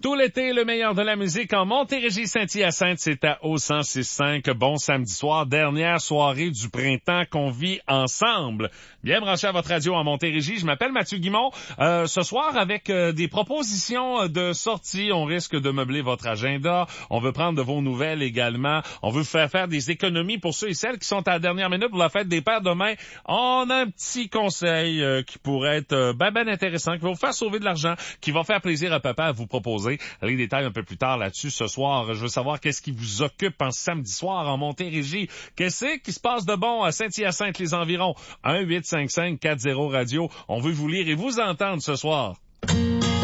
tout l'été, le meilleur de la musique en Montérégie, Saint-Hyacinthe, c'est à au 106.5. Bon samedi soir, dernière soirée du printemps qu'on vit ensemble. Bien branché à votre radio en Montérégie. Je m'appelle Mathieu Guimont. Ce soir, avec des propositions de sortie, on risque de meubler votre agenda. On veut prendre de vos nouvelles également. On veut faire des économies pour ceux et celles qui sont à la dernière minute pour la fête des pères demain. On a un petit conseil qui pourrait être ben intéressant, qui va vous faire sauver de l'argent, qui va faire plaisir à papa à vous proposer. Les détails un peu plus tard là-dessus ce soir. Je veux savoir qu'est-ce qui vous occupe en samedi soir en Montérégie. Qu'est-ce qui se passe de bon à Saint-Hyacinthe, les environs? 1-855-40-radio. On veut vous lire et vous entendre ce soir.